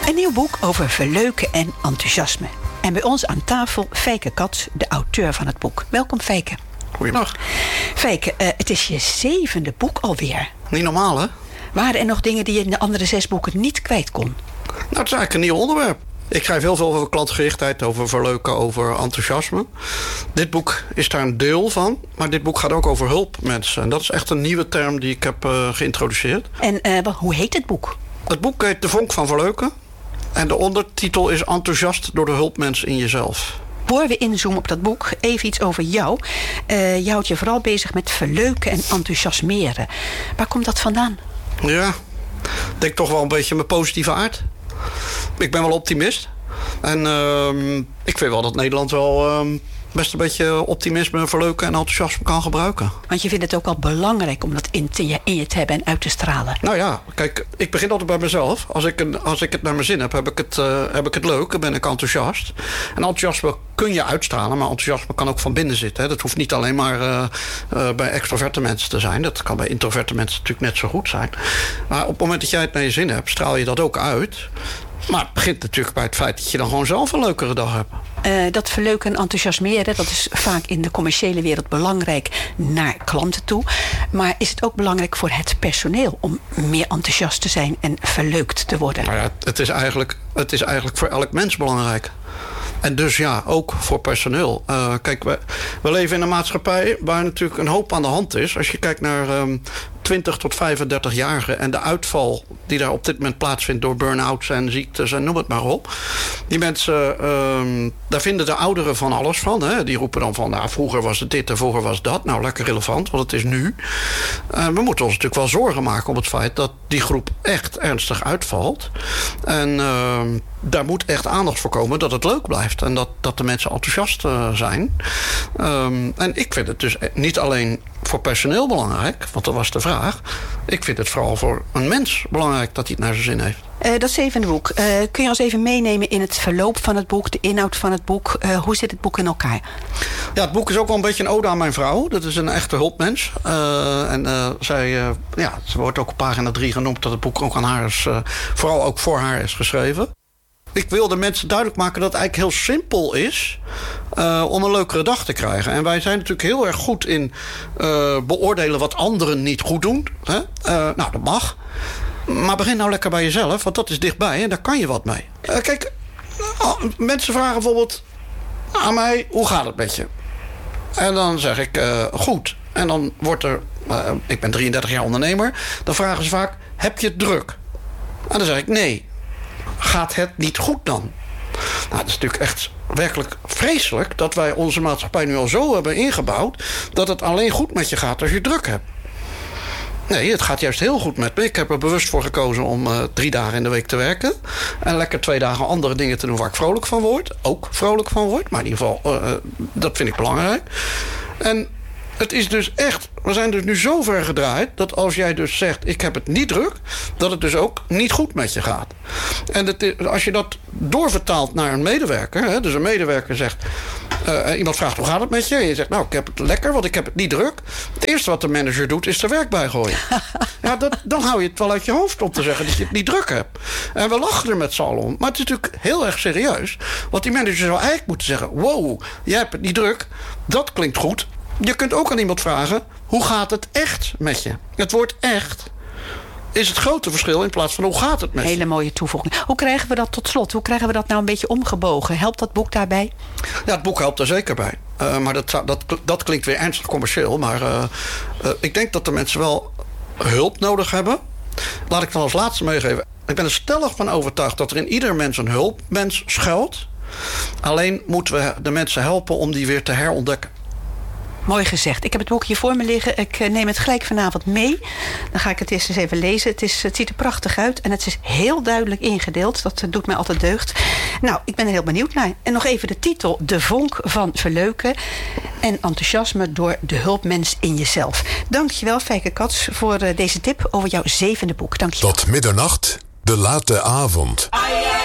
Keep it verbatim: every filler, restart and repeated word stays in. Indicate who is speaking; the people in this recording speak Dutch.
Speaker 1: Een nieuw boek over verleuken en enthousiasme. En bij ons aan tafel Fijke Cats, de auteur van het boek. Welkom, Fijke.
Speaker 2: Goeiedag.
Speaker 1: Fijke, uh, het is je zevende boek alweer.
Speaker 2: Niet normaal, hè?
Speaker 1: Waren er nog dingen die je in de andere zes boeken niet kwijt kon?
Speaker 2: Nou, het is eigenlijk een nieuw onderwerp. Ik schrijf heel veel over klantgerichtheid, over verleuken, over enthousiasme. Dit boek is daar een deel van, maar dit boek gaat ook over hulpmensen. En dat is echt een nieuwe term die ik heb uh, geïntroduceerd.
Speaker 1: En uh, wat, hoe heet het boek?
Speaker 2: Het boek heet De Vonk van Verleuken. En de ondertitel is Enthousiast door de hulpmens in jezelf.
Speaker 1: Voor we inzoomen op dat boek, even iets over jou. Uh, je houdt je vooral bezig met verleuken en enthousiasmeren. Waar komt dat vandaan?
Speaker 2: Ja, ik denk toch wel een beetje mijn positieve aard. Ik ben wel optimist. En uh, ik vind wel dat Nederland wel uh, best een beetje optimisme, verleuken en enthousiasme kan gebruiken.
Speaker 1: Want je vindt het ook wel belangrijk om dat in, te, in je te hebben en uit te stralen.
Speaker 2: Nou ja, kijk, ik begin altijd bij mezelf. Als ik, een, als ik het naar mijn zin heb, heb ik het, uh, heb ik het leuk, dan ben ik enthousiast. En enthousiasme kun je uitstralen, maar enthousiasme kan ook van binnen zitten. Hè. Dat hoeft niet alleen maar uh, uh, bij extroverte mensen te zijn. Dat kan bij introverte mensen natuurlijk net zo goed zijn. Maar op het moment dat jij het naar je zin hebt, straal je dat ook uit. Maar het begint natuurlijk bij het feit dat je dan gewoon zelf een leukere dag hebt.
Speaker 1: Uh, dat verleuken en enthousiasmeren, dat is vaak in de commerciële wereld belangrijk naar klanten toe. Maar is het ook belangrijk voor het personeel om meer enthousiast te zijn en verleukt te worden?
Speaker 2: Nou ja, het is eigenlijk, het is eigenlijk voor elk mens belangrijk. En dus ja, ook voor personeel. Uh, kijk, we, we leven in een maatschappij waar natuurlijk een hoop aan de hand is. Als je kijkt naar um, twintig tot vijfendertig-jarigen en de uitval die daar op dit moment plaatsvindt door burn-outs en ziektes en noem het maar op. Die mensen, um, daar vinden de ouderen van alles van. Hè? Die roepen dan van, nou, vroeger was het dit en vroeger was dat. Nou, lekker relevant, want het is nu. Uh, we moeten ons natuurlijk wel zorgen maken op het feit dat die groep echt ernstig uitvalt. En uh, daar moet echt aandacht voor komen dat het leuk blijft. En dat, dat de mensen enthousiast uh, zijn. Um, en ik vind het dus niet alleen voor personeel belangrijk, want dat was de vraag. Ik vind het vooral voor een mens belangrijk dat hij het naar zijn zin heeft.
Speaker 1: Uh, dat zevende boek. Uh, kun je ons even meenemen in het verloop van het boek, de inhoud van het boek? Uh, hoe zit het boek in elkaar?
Speaker 2: Ja, het boek is ook wel een beetje een ode aan mijn vrouw. Dat is een echte hulpmens. Uh, en uh, zij, uh, ja, ze wordt ook op pagina drie genoemd dat het boek ook aan haar is, uh, vooral ook voor haar is geschreven. Ik wilde mensen duidelijk maken dat het eigenlijk heel simpel is uh, om een leukere dag te krijgen. En wij zijn natuurlijk heel erg goed in uh, beoordelen wat anderen niet goed doen. Hè? Uh, nou, dat mag. Maar begin nou lekker bij jezelf, want dat is dichtbij en daar kan je wat mee. Uh, kijk, uh, mensen vragen bijvoorbeeld aan mij, hoe gaat het met je? En dan zeg ik, uh, goed. En dan wordt er, uh, ik ben drieëndertig jaar ondernemer, dan vragen ze vaak, heb je het druk? En dan zeg ik, nee. Gaat het niet goed dan? Nou, dat is natuurlijk echt werkelijk vreselijk dat wij onze maatschappij nu al zo hebben ingebouwd dat het alleen goed met je gaat als je druk hebt. Nee, het gaat juist heel goed met me. Ik heb er bewust voor gekozen om uh, drie dagen in de week te werken. En lekker twee dagen andere dingen te doen waar ik vrolijk van word. Ook vrolijk van word. Maar in ieder geval, uh, dat vind ik belangrijk. En het is dus echt, we zijn dus nu zo ver gedraaid dat als jij dus zegt, ik heb het niet druk, dat het dus ook niet goed met je gaat. En het is, als je dat doorvertaalt naar een medewerker, hè, dus een medewerker zegt, uh, iemand vraagt, hoe gaat het met je? En je zegt, nou, ik heb het lekker, want ik heb het niet druk. Het eerste wat de manager doet, is er werk bij gooien. Ja, dat, dan hou je het wel uit je hoofd om te zeggen dat je het niet druk hebt. En we lachen er met z'n allen om. Maar het is natuurlijk heel erg serieus. Want die manager zou eigenlijk moeten zeggen, wow, jij hebt het niet druk. Dat klinkt goed. Je kunt ook aan iemand vragen, hoe gaat het echt met je? Het woord echt is het grote verschil in plaats van hoe gaat het met je?
Speaker 1: Hele mooie toevoeging. Hoe krijgen we dat tot slot? Hoe krijgen we dat nou een beetje omgebogen? Helpt dat boek daarbij?
Speaker 2: Ja, het boek helpt er zeker bij. Uh, maar dat, dat, dat klinkt weer ernstig commercieel. Maar uh, uh, ik denk dat de mensen wel hulp nodig hebben. Laat ik dan als laatste meegeven. Ik ben er stellig van overtuigd dat er in ieder mens een hulpmens schuilt. Alleen moeten we de mensen helpen om die weer te herontdekken.
Speaker 1: Mooi gezegd. Ik heb het boek hier voor me liggen. Ik neem het gelijk vanavond mee. Dan ga ik het eerst eens even lezen. Het, is, het ziet er prachtig uit. En het is heel duidelijk ingedeeld. Dat doet mij altijd deugd. Nou, ik ben er heel benieuwd naar. En nog even de titel. De vonk van verleuken. En enthousiasme door de hulpmens in jezelf. Dankjewel, Fijke Cats, voor deze tip over jouw zevende boek. Dankjewel.
Speaker 3: Tot middernacht, de late avond.